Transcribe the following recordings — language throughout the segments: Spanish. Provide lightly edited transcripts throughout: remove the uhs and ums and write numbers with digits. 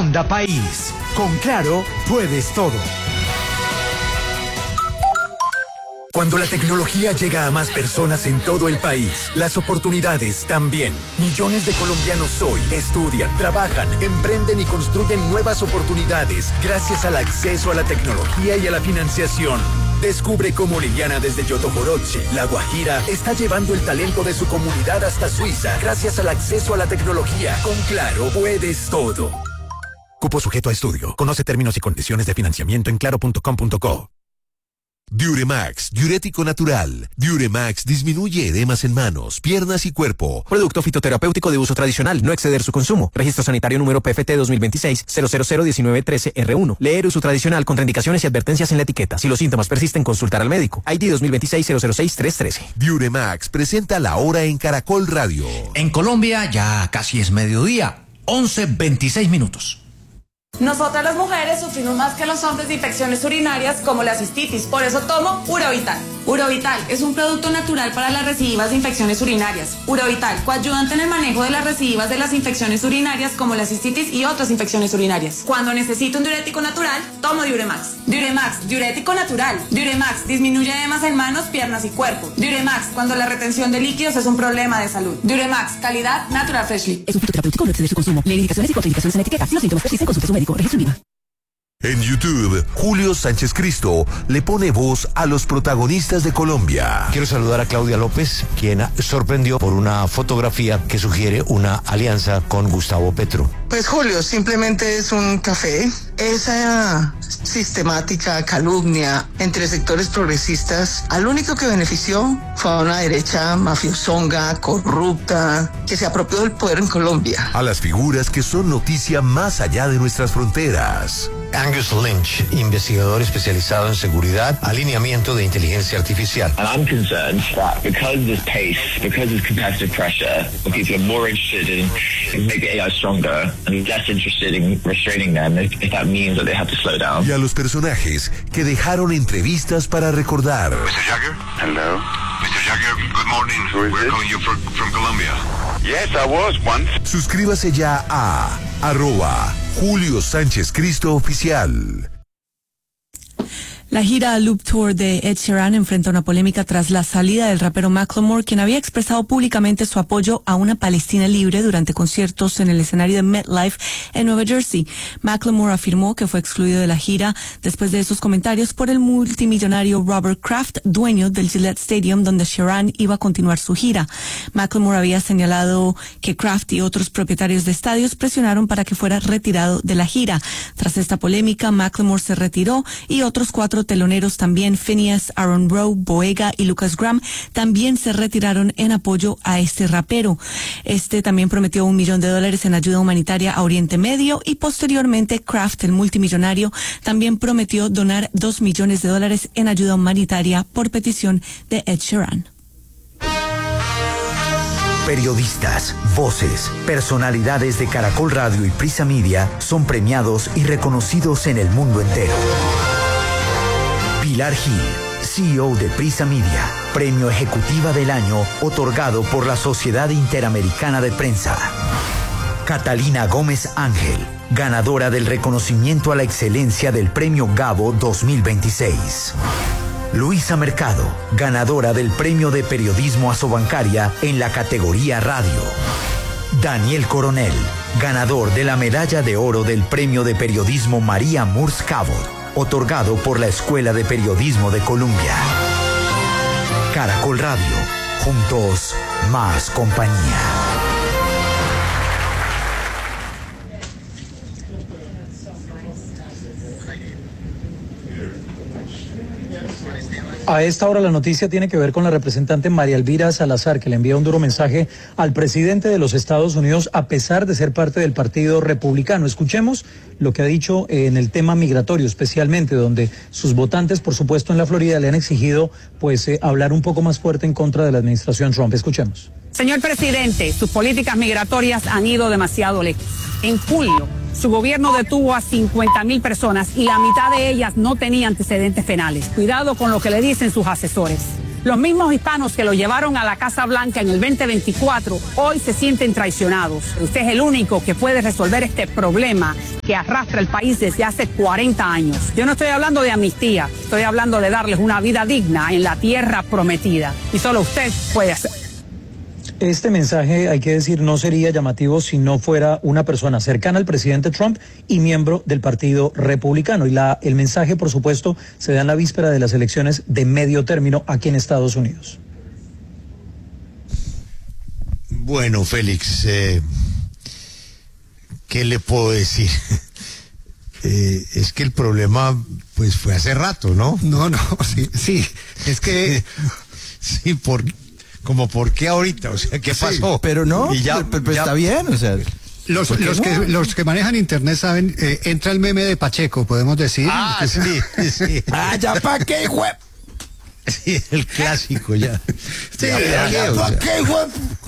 Onda País. Con Claro, puedes todo. Cuando la tecnología llega a más personas en todo el país, las oportunidades también. Millones de colombianos hoy estudian, trabajan, emprenden y construyen nuevas oportunidades gracias al acceso a la tecnología y a la financiación. Descubre cómo Liliana desde Yotomoroche, La Guajira, está llevando el talento de su comunidad hasta Suiza gracias al acceso a la tecnología. Con Claro, puedes todo. Cupo sujeto a estudio. Conoce términos y condiciones de financiamiento en claro.com.co. Diuremax, diurético natural. Diuremax disminuye edemas en manos, piernas y cuerpo. Producto fitoterapéutico de uso tradicional, no exceder su consumo. Registro sanitario número PFT 2026-0001913-R1. Leer uso tradicional, contraindicaciones y advertencias en la etiqueta. Si los síntomas persisten, consultar al médico. ID 2026-006-313. Diuremax presenta La Hora en Caracol Radio. En Colombia ya casi es mediodía, 11:26. Nosotras las mujeres sufrimos más que los hombres de infecciones urinarias como la cistitis, por eso tomo Urovital. Urovital es un producto natural para las recidivas de infecciones urinarias. Urovital coayudante en el manejo de las recidivas de las infecciones urinarias como la cistitis y otras infecciones urinarias. Cuando necesito un diurético natural, tomo Diuremax. Diuremax, diurético natural. Diuremax disminuye edemas en manos, piernas y cuerpo. Diuremax, cuando la retención de líquidos es un problema de salud. Diuremax, calidad Natural Freshly. Es un fitoterapéutico, no exceder su consumo. Lee indicaciones y contraindicaciones en la etiqueta. Si los síntomas persisten, consulte a su médico. Registro IVA. En YouTube, Julio Sánchez Cristo le pone voz a los protagonistas de Colombia. Quiero saludar a Claudia López, quien sorprendió por una fotografía que sugiere una alianza con Gustavo Petro. Pues Julio, simplemente es un café. Esa sistemática calumnia entre sectores progresistas, al único que benefició fue a una derecha mafiosonga, corrupta, que se apropió del poder en Colombia. A las figuras que son noticia más allá de nuestras fronteras. Angus Lynch, investigador especializado en seguridad, alineamiento de inteligencia artificial. And I'm concerned that because there's pace, because there's competitive pressure, people are more interested in making AI stronger and less interested in restraining them if that means that they have to slow down. Y a los personajes que dejaron entrevistas para recordar. Mr. Jagger? Hello. Mr. Jagger, good morning. We're calling you from Colombia. Yes, I was once. Suscríbase ya a @Julio Sánchez Cristo Oficial. La gira Loop Tour de Ed Sheeran enfrenta una polémica tras la salida del rapero Macklemore, quien había expresado públicamente su apoyo a una Palestina libre durante conciertos en el escenario de MetLife en Nueva Jersey. Macklemore afirmó que fue excluido de la gira después de esos comentarios por el multimillonario Robert Kraft, dueño del Gillette Stadium, donde Sheeran iba a continuar su gira. Macklemore había señalado que Kraft y otros propietarios de estadios presionaron para que fuera retirado de la gira. Tras esta polémica, Macklemore se retiró y otros 4 teloneros también, Phineas, Aaron Rowe, Boega y Lucas Graham, también se retiraron en apoyo a este rapero. Este también prometió $1 millón en ayuda humanitaria a Oriente Medio y posteriormente Kraft, el multimillonario, también prometió donar $2 millones en ayuda humanitaria por petición de Ed Sheeran. Periodistas, voces, personalidades de Caracol Radio y Prisa Media son premiados y reconocidos en el mundo entero. Pilar Gil, CEO de Prisa Media, Premio Ejecutiva del Año otorgado por la Sociedad Interamericana de Prensa. Catalina Gómez Ángel, ganadora del reconocimiento a la excelencia del Premio Gabo 2026. Luisa Mercado, ganadora del Premio de Periodismo Asobancaria en la categoría Radio. Daniel Coronel, ganador de la Medalla de Oro del Premio de Periodismo María Murs Cabot, otorgado por la Escuela de Periodismo de Colombia. Caracol Radio, juntos, más compañía. A esta hora la noticia tiene que ver con la representante María Elvira Salazar, que le envía un duro mensaje al presidente de los Estados Unidos a pesar de ser parte del Partido Republicano. Escuchemos lo que ha dicho en el tema migratorio, especialmente donde sus votantes, por supuesto en la Florida, le han exigido hablar un poco más fuerte en contra de la administración Trump. Escuchemos. Señor presidente, sus políticas migratorias han ido demasiado lejos. En julio, su gobierno detuvo a 50,000 personas y la mitad de ellas no tenía antecedentes penales. Cuidado con lo que le dicen sus asesores. Los mismos hispanos que lo llevaron a la Casa Blanca en el 2024 hoy se sienten traicionados. Usted es el único que puede resolver este problema que arrastra el país desde hace 40 años. Yo no estoy hablando de amnistía, estoy hablando de darles una vida digna en la tierra prometida. Y solo usted puede hacer. Este mensaje, hay que decir, no sería llamativo si no fuera una persona cercana al presidente Trump y miembro del Partido Republicano. Y el mensaje, por supuesto, se da en la víspera de las elecciones de medio término aquí en Estados Unidos. Bueno, Félix, ¿qué le puedo decir? Es que el problema, pues, fue hace rato, ¿no? No, sí, es que... Sí, ¿por qué ahorita? O sea, ¿qué pasó? Pero no, y ya, pero está bien, o sea... Los que manejan internet saben, entra el meme de Pacheco, podemos decir. Ah, sí. ¿Ya pa' qué, güey? Sí, el clásico ya. Sí, ¿ya pa' qué, güey?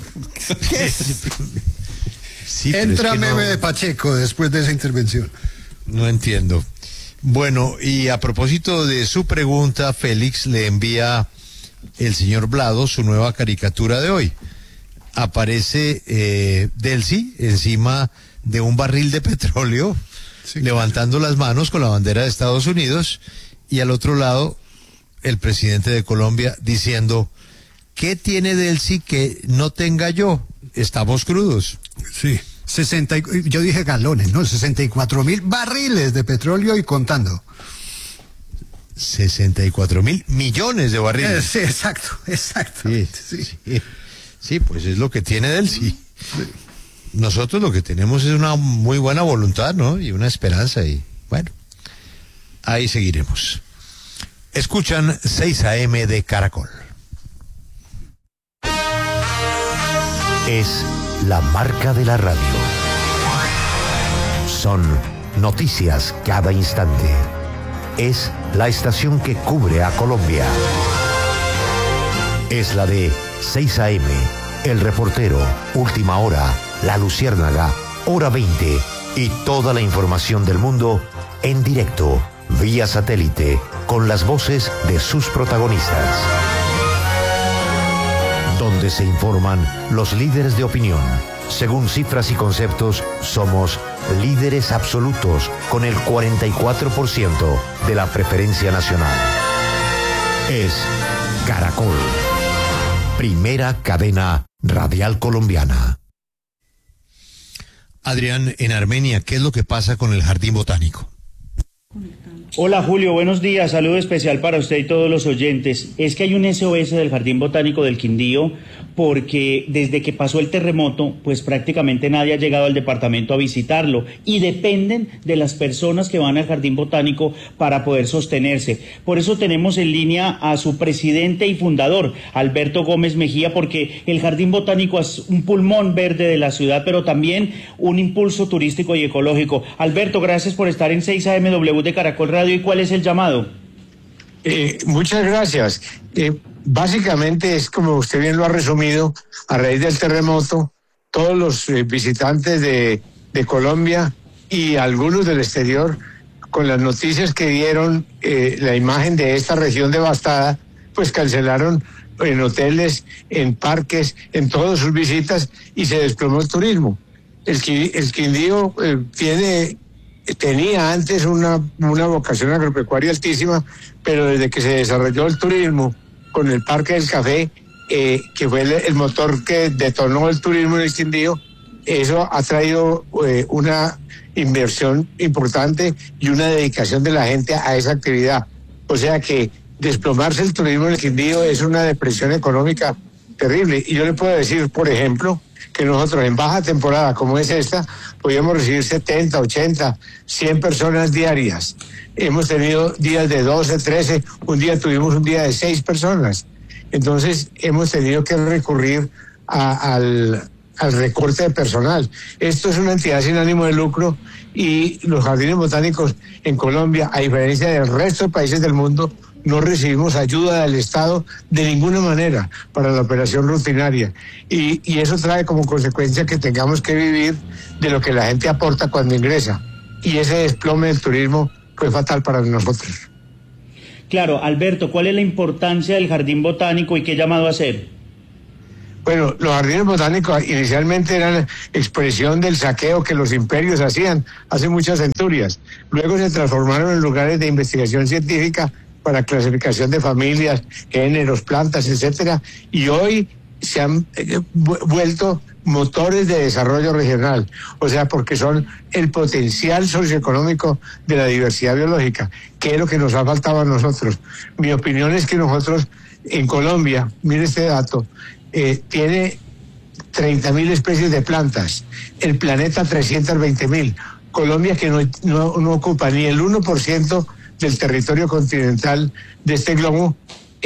Sí, entra meme de Pacheco después de esa intervención. No entiendo. Bueno, y a propósito de su pregunta, Félix, le envía el señor Blado su nueva caricatura de hoy. Aparece Delcy encima de un barril de petróleo, sí, levantando las manos con la bandera de Estados Unidos, y al otro lado el presidente de Colombia diciendo: ¿qué tiene Delcy que no tenga yo? Estamos crudos. Sí, yo dije galones, ¿no? 64.000 barriles de petróleo y contando. 64.000 millones de barriles. Sí, exacto. Sí, pues es lo que tiene Delcy. Sí. Nosotros lo que tenemos es una muy buena voluntad, ¿no? Y una esperanza, y bueno, ahí seguiremos. Escuchan 6 AM de Caracol. Es la marca de la radio. Son noticias cada instante. Es la estación que cubre a Colombia. Es la de 6 AM, El Reportero, Última Hora, La Luciérnaga, Hora 20 y toda la información del mundo en directo, vía satélite, con las voces de sus protagonistas. Donde se informan los líderes de opinión. Según cifras y conceptos, somos líderes absolutos con el 44% de la preferencia nacional. Es Caracol, primera cadena radial colombiana. Adrián, en Armenia, ¿qué es lo que pasa con el Jardín Botánico? Hola Julio, buenos días, saludo especial para usted y todos los oyentes. Es que hay un SOS del Jardín Botánico del Quindío porque desde que pasó el terremoto, pues prácticamente nadie ha llegado al departamento a visitarlo y dependen de las personas que van al Jardín Botánico para poder sostenerse. Por eso tenemos en línea a su presidente y fundador, Alberto Gómez Mejía, porque el Jardín Botánico es un pulmón verde de la ciudad, pero también un impulso turístico y ecológico. Alberto, gracias por estar en 6 AMW de Caracol Radio. ¿Y cuál es el llamado? Muchas gracias. Básicamente es como usted bien lo ha resumido, a raíz del terremoto, todos los visitantes de Colombia y algunos del exterior, con las noticias que dieron la imagen de esta región devastada, pues cancelaron en hoteles, en parques, en todas sus visitas y se desplomó el turismo. El Quindío tenía antes una vocación agropecuaria altísima, pero desde que se desarrolló el turismo con el Parque del Café, que fue el motor que detonó el turismo en el Quindío, eso ha traído una inversión importante y una dedicación de la gente a esa actividad. O sea que desplomarse el turismo en el Quindío es una depresión económica terrible. Y yo le puedo decir, por ejemplo, que nosotros en baja temporada como es esta, podíamos recibir 70, 80, 100 personas diarias. Hemos tenido días de 12, 13, un día tuvimos un día de 6 personas. Entonces hemos tenido que recurrir al recorte de personal. Esto es una entidad sin ánimo de lucro y los jardines botánicos en Colombia, a diferencia del resto de países del mundo, no recibimos ayuda del Estado de ninguna manera para la operación rutinaria. Y eso trae como consecuencia que tengamos que vivir de lo que la gente aporta cuando ingresa. Y ese desplome del turismo fue fatal para nosotros. Claro, Alberto, ¿cuál es la importancia del jardín botánico y qué llamado a hacer? Bueno, los jardines botánicos inicialmente eran expresión del saqueo que los imperios hacían hace muchas centurias. Luego se transformaron en lugares de investigación científica para clasificación de familias, géneros, plantas, etcétera. Y hoy se han vuelto motores de desarrollo regional, o sea, porque son el potencial socioeconómico de la diversidad biológica, que es lo que nos ha faltado a nosotros. Mi opinión es que nosotros en Colombia, mire este dato, tiene 30.000 especies de plantas, el planeta 320.000. Colombia, que no ocupa ni el 1% del territorio continental de este globo,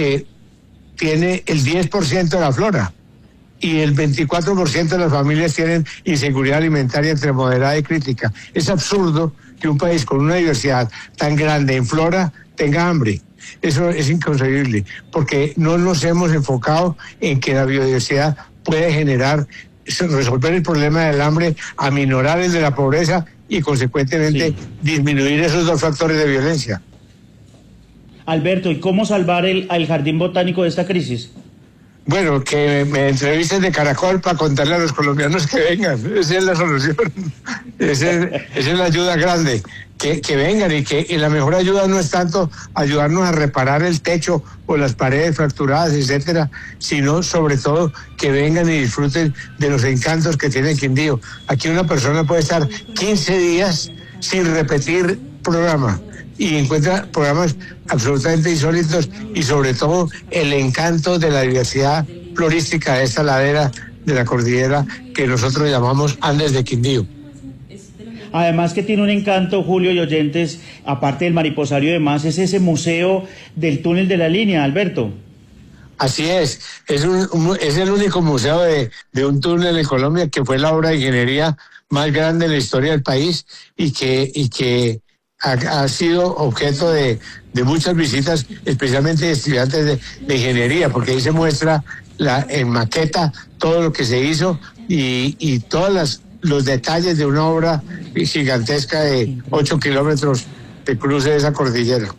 tiene el 10% de la flora y el 24% de las familias tienen inseguridad alimentaria entre moderada y crítica. Es absurdo que un país con una diversidad tan grande en flora tenga hambre. Eso es inconcebible, porque no nos hemos enfocado en que la biodiversidad puede resolver el problema del hambre, aminorar el de la pobreza y consecuentemente disminuir esos dos factores de violencia. Alberto, ¿y cómo salvar al jardín botánico de esta crisis? Bueno, que me entrevisten de Caracol para contarle a los colombianos que vengan. Esa es la solución. Esa es la ayuda grande. Que vengan y la mejor ayuda no es tanto ayudarnos a reparar el techo o las paredes fracturadas, etcétera, sino sobre todo que vengan y disfruten de los encantos que tiene Quindío. Aquí una persona puede estar 15 días sin repetir programa y encuentra programas absolutamente insólitos y sobre todo el encanto de la diversidad florística de esta ladera de la cordillera que nosotros llamamos Andes de Quindío. Además que tiene un encanto, Julio y oyentes, aparte del mariposario y demás, es ese museo del túnel de la línea, Alberto. Así es el único museo de un túnel en Colombia que fue la obra de ingeniería más grande en la historia del país y que ha sido objeto de muchas visitas, especialmente de estudiantes de ingeniería, porque ahí se muestra en maqueta todo lo que se hizo y todos los detalles de una obra gigantesca de 8 kilómetros de cruce de esa cordillera.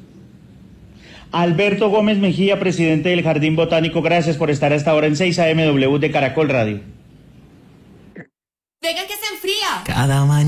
Alberto Gómez Mejía, presidente del Jardín Botánico, gracias por estar hasta ahora en 6 AM de Caracol Radio. Venga que se enfría. Cada mañana.